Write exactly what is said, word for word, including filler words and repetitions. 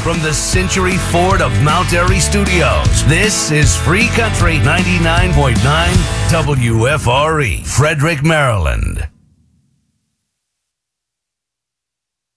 from the Century Ford of Mount Airy Studios. This is Free Country ninety-nine point nine W F R E, Frederick, Maryland.